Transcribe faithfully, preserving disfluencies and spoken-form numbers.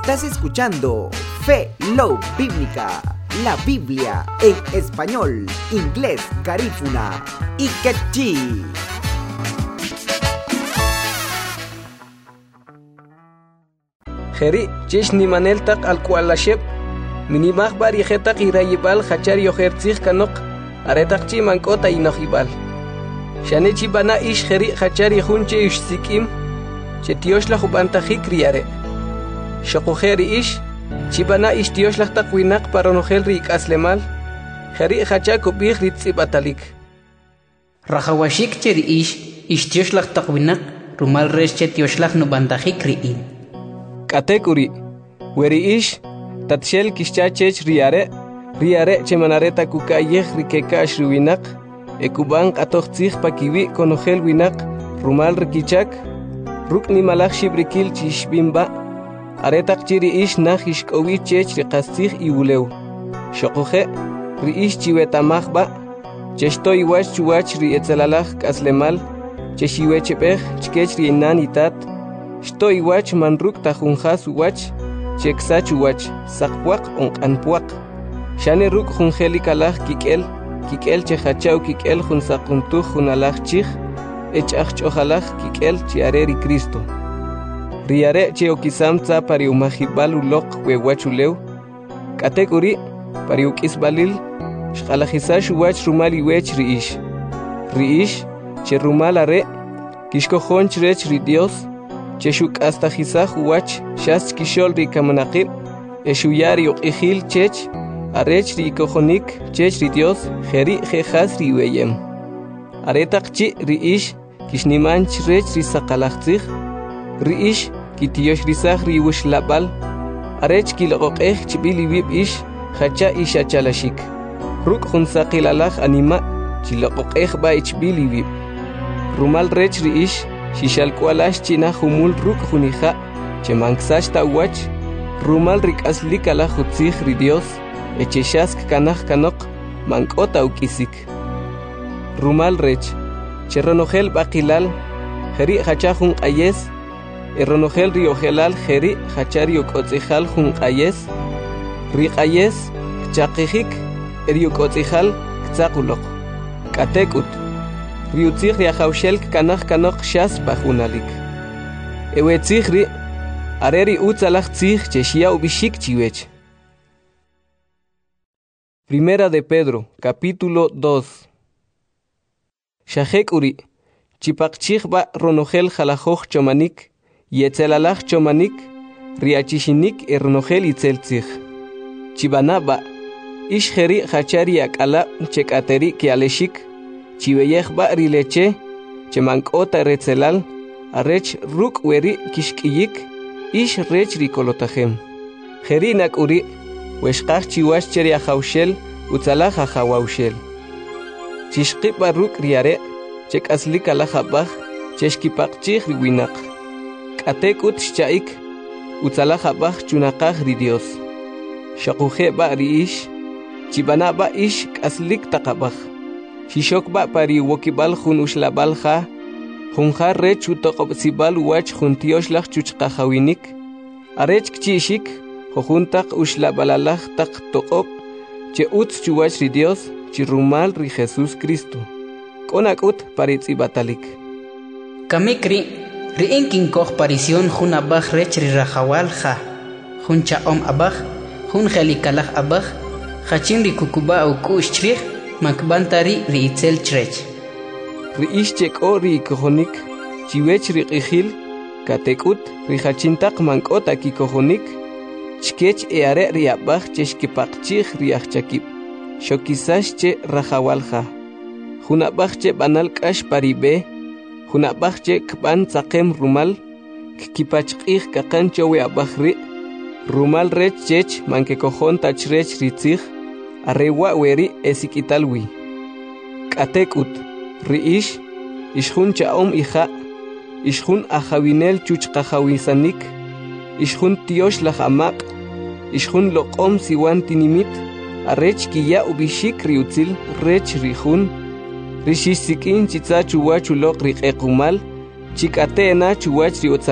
Estás escuchando Fe Love Bíblica, la Biblia en español, inglés, garífuna y quechí. Jeri, chish ni maneltak al kualashep, minimag barijetak irayibal hachar yohertzig kanok, aretak chi mankota inohibal. Shane chibana ish jeri hachar yhunche ish sikim, chetiosh la hubantajik riare. Shokujeri ish, chibana ish tiosh la takwinak paronogel rik aslemal, jeri hachar kubih ritzibatalik. Rajawashik cheri ish, ish tiosh la takwinak, rumal res chetiosh la nubantajik riin. Katekuri, weri ish, tatshel kishchachech riare, riare chemanareta kukayeh rikeka ashruwinak, ekuban atochtzich pakiwi konogel winak, rumal rikichak, ruk ni malach shibrikil chishbimba, aretak chiri ish nach ishkowi chech rikastich iwuleu. Shokoje, ri ish chiwetamachba, cheshto iwach chuwach ri etzelalach kaslemal, cheshiwechepech chkech riinan itat, Shto iwach manruk tajunjas uwach, cheksach uwach, sakpuak onkanpuak. Shane ruk junjelikalach kikel, kikel chehachau kikel junsakuntuj junalach chich, echach chojalach kikel chiareri Cristo. Riare cheokisam tza pariumajibal ulok wewachuleu, katekuri pariukisbalil, shkalajisash uwach rumal iwech riish. Riish, che rumal are, kishkojon chrech ri Dios, Cheshuk hasta jisaj uwach, shas kishol ri kamanakib, eshuyari oqijil chech, arech ri kojonik, chech ri Dios, jeri jejas ri weyem. Aretak chi ri ish, kishniman chrech ri sakalachtzig, ri ish, kitiosh risaj ri wush labal, arech kiloqej chibili wib ish, hacha ish achalashik. Ruk junsaqilalaj anima, chiloqej ba ichbili wib. Rumal rech ri ish, Shishal kualash china humul ruk hunija, chemanksash tawach, rumal rikaslik ala hutzig ri Dios, echeshask kanaj kanok, mankota ukisik. Rumal rech, cheronogel bakilal, jeri hachajun ayes, eronogel riogelal jeri hachari okotzijal jun ayes, rik ayes, kchakijik, eriokotzijal, kzakulok, katekut. Riutzig riajaushel kanaj kanok shas bajunalik. Ewetzigri, areri utzalach tzig cheshia ubishik chiwech. Primera de Pedro, capítulo dos. Shahek uri, chipakchig ba ronogel jalajoj chomanik, yetzelalach chomanik, riachishinik eronogel itzeltzig. Chibana ba, ishjeri hachari akala chekateri kialeshik, Chiveyej ba rileche, chemankota retzelal, arech ruk weri kishkiyik, ish rech rikolotajem. Jerinak uri, weshkach chiwash cheri ajaushel, utzalaj ajawaushel. Chishkip ba ruk riare, chek aslik alajabaj, cheshkipakchig riwinak. Katekut shchaik, utzalajabaj chunakaj ri Dios. Shakuje ba riish, chibana ba ish kaslik takabaj. Shishok ba pari wokibal jun ushlabal ja, junja rech utokobsibal wach juntioslach chuchkajawinik, arech kchishik, jojuntak ushlabalalach tak tokob, che utz chuwach ri Dios, chirumal ri Jesús Cristo. Konakut paritzibatalik. Kamikri, ri inkin koch parisión jun abaj rech ri rajawal ja, jun chaom abaj, jun jelikalach abaj, jachin ri kukuba ukush chrich, Makbantari ri itzel chrech. Ri ishchek o ri kojonik, chiwech ri qijil, katekut, ri hachintak mankota ki kojonik, chkech eare ri abaj cheshkipakchig ri achchakib, shokisash che rajawalja. Junabaj che banal kash paribe, junabaj che kban tzakem rumal, kipachqig kakan chowe abaj ri, rumal rech chech manke kojon tachrech ri tzig, Arrewa weri esikitalwi. Katekut, riish, ishjun chaom ija, ishjun ajawinel chuchkajawisanik, ishjun tiosh lajamak, ishjun loqom siwan tinimit, arrech kiya ubishik riutzil, rech rijun, rishisikin chitza chuwa chulok riqekumal, chikatena chuwach riotza